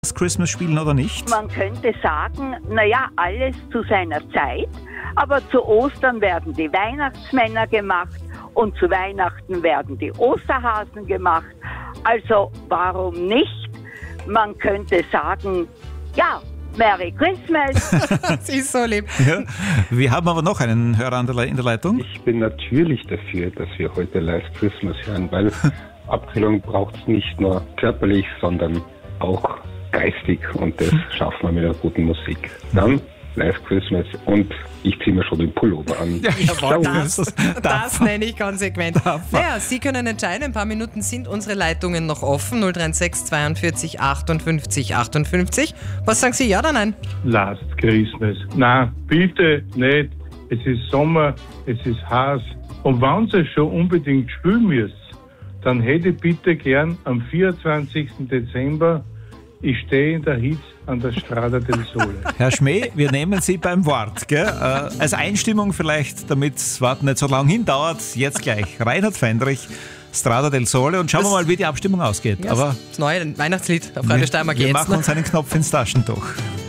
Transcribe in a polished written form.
das Christmas spielen oder nicht? Man könnte sagen, naja, alles zu seiner Zeit, aber zu Ostern werden die Weihnachtsmänner gemacht und zu Weihnachten werden die Osterhasen gemacht. Also warum nicht? Man könnte sagen, ja, Merry Christmas. Sie ist so lieb. Ja. Wir haben aber noch einen Hörer in der Leitung. Ich bin natürlich dafür, dass wir heute Last Christmas hören, weil Abkühlung braucht es nicht nur körperlich, sondern auch geistig und das schaffen wir mit einer guten Musik. Dann Last Christmas und ich ziehe mir schon den Pullover an. Jawohl, das nenne ich konsequent. Naja, Sie können entscheiden, ein paar Minuten sind unsere Leitungen noch offen. 036 42 58 58. Was sagen Sie, ja oder nein? Last Christmas. Nein, bitte nicht. Es ist Sommer, es ist heiß. Und wenn Sie schon unbedingt spielen müsst, dann hätte ich bitte gern am 24. Dezember, ich stehe in der Hitze an der Strada del Sole. Herr Schmäh, wir nehmen Sie beim Wort. Gell? Als Einstimmung vielleicht, damit das Warten nicht so lang hindauert, jetzt gleich Reinhard Fendrich, Strada del Sole und schauen wir mal, wie die Abstimmung ausgeht. Ja, Aber das neue Weihnachtslied auf Radio Steiermark wir jetzt. machen uns einen Knopf ins Taschentuch.